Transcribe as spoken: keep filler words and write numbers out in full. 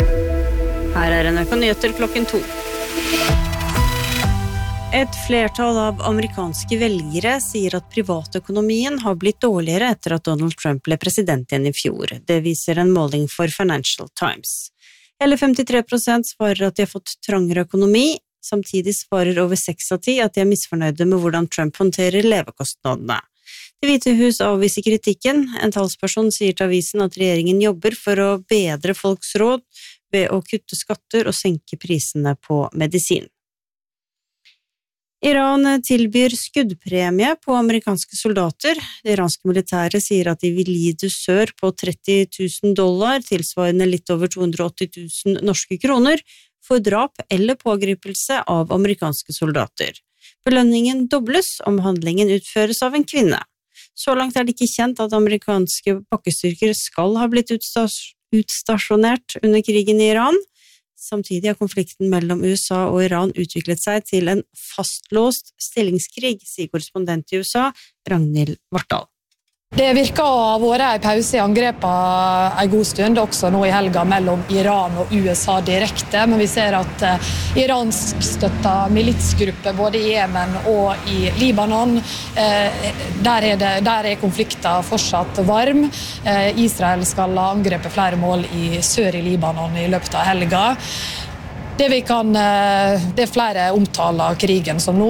Her er N R K Nyheter klokken to. Et flertall av amerikanske velgere sier at privatøkonomien har blitt dårligere etter at Donald Trump ble president igjen i fjor. Det viser en måling for Financial Times. Hele femtitre prosent svarer at de har fått trangere økonomi, samtidig svarer over seks av ti at de er misfornøyde med hvordan Trump håndterer levekostnadene. Det Hvite hus avviser kritikken. En talsperson sier til avisen at regjeringen jobber for å bedre folks råd ved å kutte skatter og senke prisene på medisin. Iran tilbyr skuddpremie på amerikanske soldater. Det iranske militæret sier at de vil gi dusør på tretti tusen dollar, tilsvarende litt over to hundre og åtti tusen norske kroner, for drap eller pågripelse av amerikanske soldater. Belønningen dobles om handlingen utføres av en kvinne. Så langt er det ikke kjent at amerikanske bakkestyrker skal ha blitt utstas- utstasjonert under krigen i Iran. Samtidig har konflikten mellom U S A og Iran utviklet seg til en fastlåst stillingskrig, sier korrespondent i U S A, Ragnhild Vartdal. Det virker å ha vært en pause i angrepet en god stund, også nå i helga mellom Iran og U S A direkte, men vi ser at eh, iransk støttet militsgrupper både i Jemen og i Libanon, eh, der, er det, der er konflikten fortsatt varm. Eh, Israel skal ha angrepet flere mål i sør i Libanon i løpet av helga. Det, vi kan, eh, det er flere omtaler krigen som nå